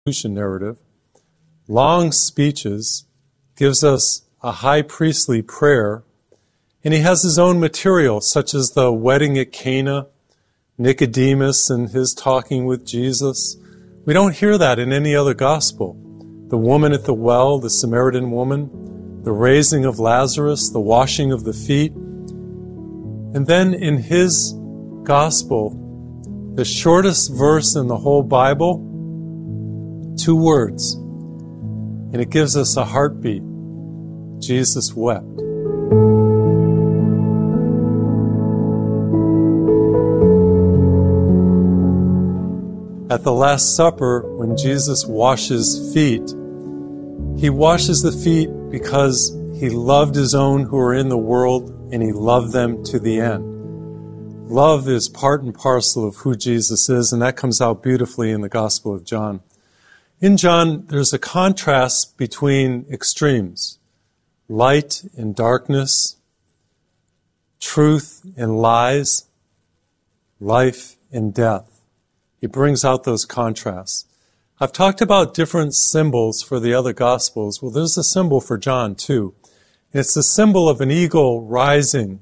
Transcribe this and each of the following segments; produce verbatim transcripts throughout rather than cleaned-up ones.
narrative, long speeches, gives us a high priestly prayer, and he has his own material, such as the wedding at Cana, Nicodemus and his talking with Jesus. We don't hear that in any other gospel. The woman at the well, the Samaritan woman, the raising of Lazarus, the washing of the feet. And then in his gospel, the shortest verse in the whole Bible, two words, and it gives us a heartbeat. Jesus wept. At the Last Supper, when Jesus washes feet, he washes the feet because he loved his own who are in the world, and he loved them to the end. Love is part and parcel of who Jesus is, and that comes out beautifully in the Gospel of John. In John, there's a contrast between extremes, light and darkness, truth and lies, life and death. He brings out those contrasts. I've talked about different symbols for the other Gospels. Well, there's a symbol for John, too. It's the symbol of an eagle rising,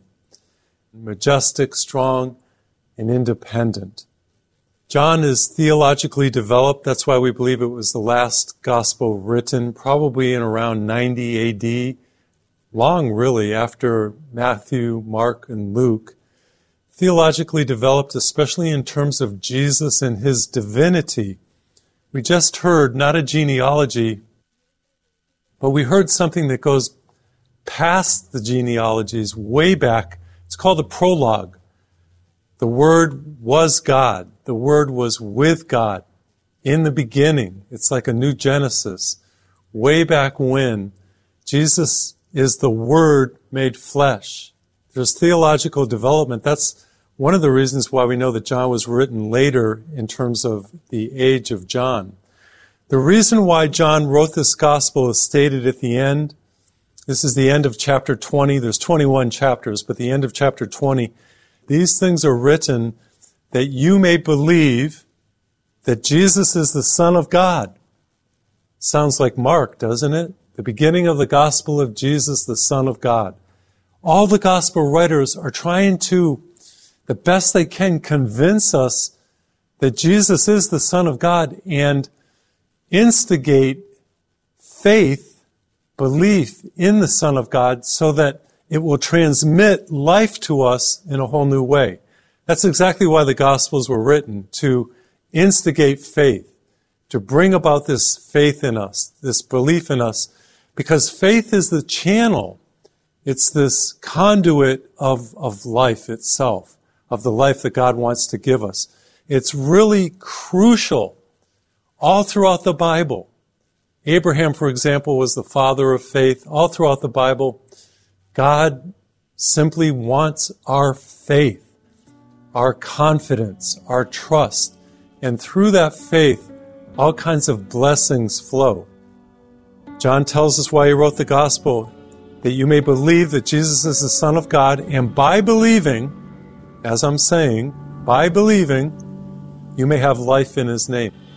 majestic, strong, and independent. John is theologically developed. That's why we believe it was the last gospel written, probably in around ninety A D, long really after Matthew, Mark, and Luke. Theologically developed, especially in terms of Jesus and his divinity. We just heard not a genealogy, but we heard something that goes past the genealogies, way back. It's called a prologue. The Word was God. The Word was with God in the beginning. It's like a new Genesis. Way back when, Jesus is the Word made flesh. There's theological development. That's one of the reasons why we know that John was written later in terms of the age of John. The reason why John wrote this gospel is stated at the end. This is the end of chapter twenty. There's twenty-one chapters, but the end of chapter twenty. These things are written that you may believe that Jesus is the Son of God. Sounds like Mark, doesn't it? The beginning of the gospel of Jesus, the Son of God. All the gospel writers are trying to, the best they can, convince us that Jesus is the Son of God and instigate faith, belief in the Son of God so that it will transmit life to us in a whole new way. That's exactly why the Gospels were written, to instigate faith, to bring about this faith in us, this belief in us, because faith is the channel. It's this conduit of, of life itself, of the life that God wants to give us. It's really crucial all throughout the Bible. Abraham, for example, was the father of faith. All throughout the Bible, God simply wants our faith, our confidence, our trust. And through that faith, all kinds of blessings flow. John tells us why he wrote the gospel, that you may believe that Jesus is the Son of God, and by believing, as I'm saying, by believing, you may have life in his name.